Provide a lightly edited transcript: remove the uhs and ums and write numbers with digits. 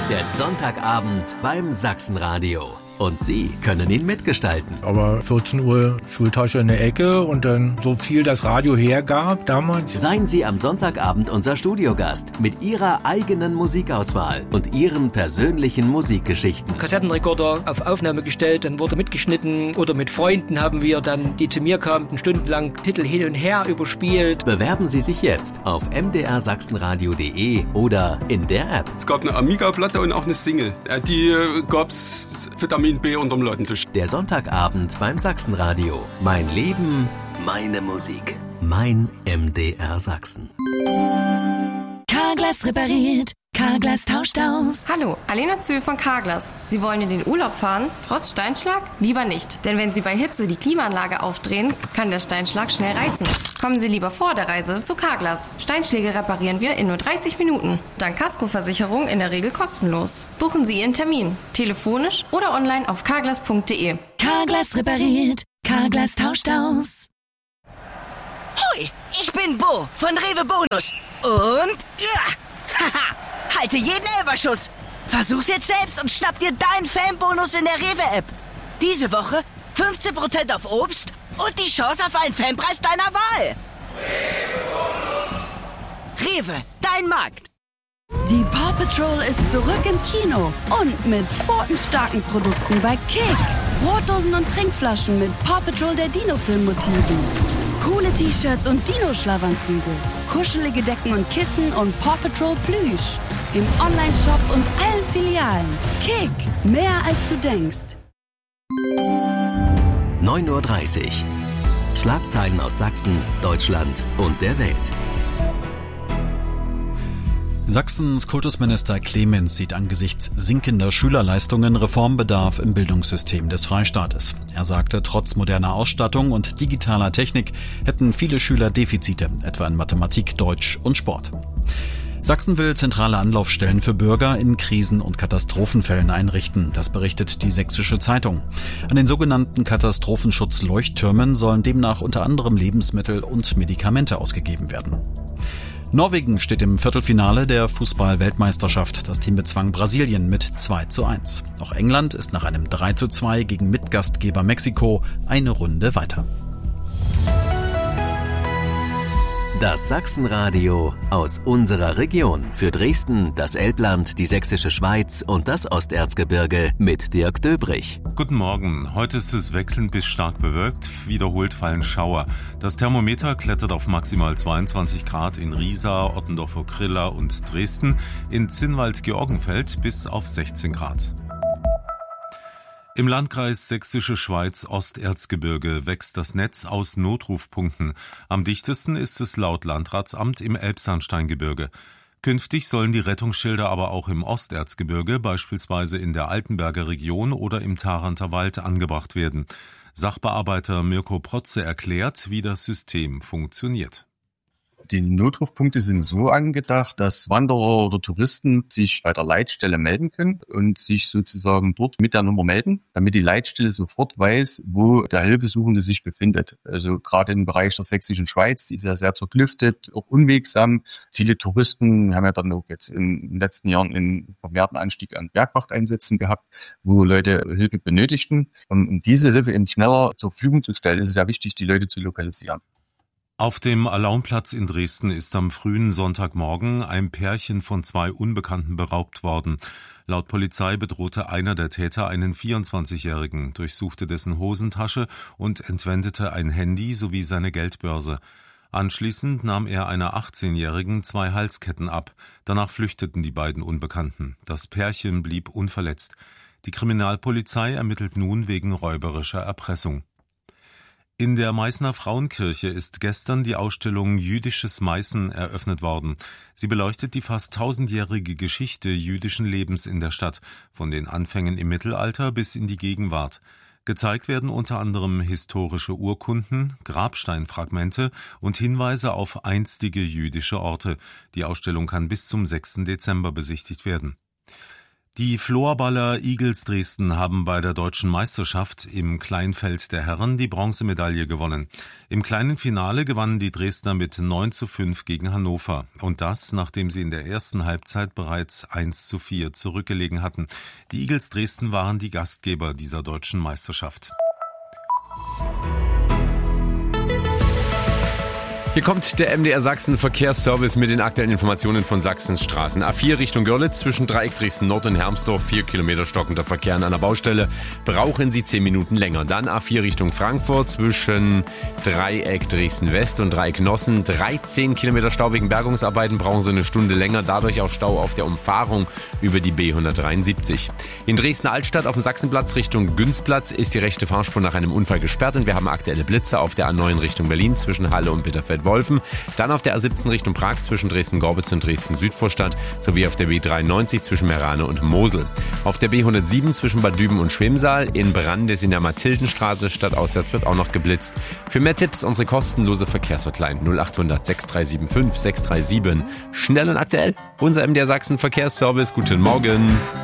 Der Sonntagabend beim Sachsenradio. Und Sie können ihn mitgestalten. Aber 14 Uhr Schultasche in der Ecke und dann so viel das Radio hergab damals. Seien Sie am Sonntagabend unser Studiogast mit Ihrer eigenen Musikauswahl und Ihren persönlichen Musikgeschichten. Kassettenrekorder auf Aufnahme gestellt, dann wurde mitgeschnitten oder mit Freunden haben wir dann, die zu mir kamen, stundenlang Titel hin und her überspielt. Bewerben Sie sich jetzt auf mdrsachsenradio.de oder in der App. Es gab eine Amiga-Platte und auch eine Single. Die gab's Vitamin B unterm Ladentisch. Der Sonntagabend beim Sachsenradio. Mein Leben, meine Musik. Mein MDR Sachsen. Carglass repariert. Carglass tauscht aus. Hallo, Alena Zöhl von Carglass. Sie wollen in den Urlaub fahren? Trotz Steinschlag? Lieber nicht. Denn wenn Sie bei Hitze die Klimaanlage aufdrehen, kann der Steinschlag schnell reißen. Kommen Sie lieber vor der Reise zu Carglass. Steinschläge reparieren wir in nur 30 Minuten. Dank Kaskoversicherung in der Regel kostenlos. Buchen Sie Ihren Termin. Telefonisch oder online auf carglass.de. Carglass repariert. Carglass tauscht aus. Hui, ich bin Bo von Rewe Bonus. Und haha, halte jeden Elferschuss. Versuch's jetzt selbst und schnapp dir deinen Fanbonus in der Rewe-App. Diese Woche 15% auf Obst und die Chance auf einen Fanpreis deiner Wahl. Rewe, dein Markt. Die Paw Patrol ist zurück im Kino und mit pfotenstarken Produkten bei Kick. Brotdosen und Trinkflaschen mit Paw Patrol der Dino-Film-Motiven. Coole T-Shirts und Dino-Schlafanzüge. Kuschelige Decken und Kissen und Paw Patrol Plüsch. Im Online-Shop und allen Filialen. Kick, mehr als du denkst. 9:30 Uhr. Schlagzeilen aus Sachsen, Deutschland und der Welt. Sachsens Kultusminister Clemens sieht angesichts sinkender Schülerleistungen Reformbedarf im Bildungssystem des Freistaates. Er sagte, trotz moderner Ausstattung und digitaler Technik hätten viele Schüler Defizite, etwa in Mathematik, Deutsch und Sport. Sachsen will zentrale Anlaufstellen für Bürger in Krisen- und Katastrophenfällen einrichten. Das berichtet die Sächsische Zeitung. An den sogenannten Katastrophenschutz-Leuchttürmen sollen demnach unter anderem Lebensmittel und Medikamente ausgegeben werden. Norwegen steht im Viertelfinale der Fußball-Weltmeisterschaft. Das Team bezwang Brasilien mit 2:1. Auch England ist nach einem 3:2 gegen Mitgastgeber Mexiko eine Runde weiter. Das Sachsenradio aus unserer Region. Für Dresden, das Elbland, die Sächsische Schweiz und das Osterzgebirge mit Dirk Döbrich. Guten Morgen. Heute ist es wechselnd bis stark bewölkt. Wiederholt fallen Schauer. Das Thermometer klettert auf maximal 22 Grad in Riesa, Ottendorf-Okrilla und Dresden. In Zinnwald-Georgenfeld bis auf 16 Grad. Im Landkreis Sächsische Schweiz Osterzgebirge wächst das Netz aus Notrufpunkten. Am dichtesten ist es laut Landratsamt im Elbsandsteingebirge. Künftig sollen die Rettungsschilder aber auch im Osterzgebirge, beispielsweise in der Altenberger Region oder im Tharanter Wald, angebracht werden. Sachbearbeiter Mirko Protze erklärt, wie das System funktioniert. Die Notrufpunkte sind so angedacht, dass Wanderer oder Touristen sich bei der Leitstelle melden können und sich sozusagen dort mit der Nummer melden, damit die Leitstelle sofort weiß, wo der Hilfesuchende sich befindet. Also gerade im Bereich der Sächsischen Schweiz, die ist ja sehr zerklüftet, auch unwegsam. Viele Touristen haben ja dann auch jetzt in den letzten Jahren einen vermehrten Anstieg an Bergwachteinsätzen gehabt, wo Leute Hilfe benötigten. Um diese Hilfe eben schneller zur Verfügung zu stellen, ist es sehr wichtig, die Leute zu lokalisieren. Auf dem Alaunplatz in Dresden ist am frühen Sonntagmorgen ein Pärchen von 2 Unbekannten beraubt worden. Laut Polizei bedrohte einer der Täter einen 24-Jährigen, durchsuchte dessen Hosentasche und entwendete ein Handy sowie seine Geldbörse. Anschließend nahm er einer 18-Jährigen 2 Halsketten ab. Danach flüchteten die beiden Unbekannten. Das Pärchen blieb unverletzt. Die Kriminalpolizei ermittelt nun wegen räuberischer Erpressung. In der Meißner Frauenkirche ist gestern die Ausstellung Jüdisches Meißen eröffnet worden. Sie beleuchtet die fast 1000-jährige Geschichte jüdischen Lebens in der Stadt, von den Anfängen im Mittelalter bis in die Gegenwart. Gezeigt werden unter anderem historische Urkunden, Grabsteinfragmente und Hinweise auf einstige jüdische Orte. Die Ausstellung kann bis zum 6. Dezember besichtigt werden. Die Florballer Eagles Dresden haben bei der Deutschen Meisterschaft im Kleinfeld der Herren die Bronzemedaille gewonnen. Im kleinen Finale gewannen die Dresdner mit 9:5 gegen Hannover. Und das, nachdem sie in der ersten Halbzeit bereits 1:4 zurückgelegen hatten. Die Eagles Dresden waren die Gastgeber dieser Deutschen Meisterschaft. Hier kommt der MDR Sachsen Verkehrsservice mit den aktuellen Informationen von Sachsens Straßen. A4 Richtung Görlitz zwischen Dreieck Dresden Nord und Hermsdorf, 4 Kilometer stockender Verkehr an einer Baustelle. Brauchen Sie 10 Minuten länger. Dann A4 Richtung Frankfurt zwischen Dreieck Dresden West und Dreieck Nossen. 13 Kilometer Stau wegen Bergungsarbeiten, brauchen Sie eine Stunde länger. Dadurch auch Stau auf der Umfahrung über die B173. In Dresden Altstadt auf dem Sachsenplatz Richtung Günzplatz ist die rechte Fahrspur nach einem Unfall gesperrt und wir haben aktuelle Blitze auf der A9 Richtung Berlin zwischen Halle und Bitterfeld-Wolfen. Dann auf der A17 Richtung Prag zwischen Dresden-Gorbitz und Dresden-Südvorstadt sowie auf der B93 zwischen Merane und Mosel. Auf der B107 zwischen Bad Düben und Schwemsaal. In Brandes in der Mathildenstraße stadtauswärts wird auch noch geblitzt. Für mehr Tipps unsere kostenlose Verkehrshotline 0800 6375 637. Schnell und aktuell, unser MDR Sachsen Verkehrsservice. Guten Morgen.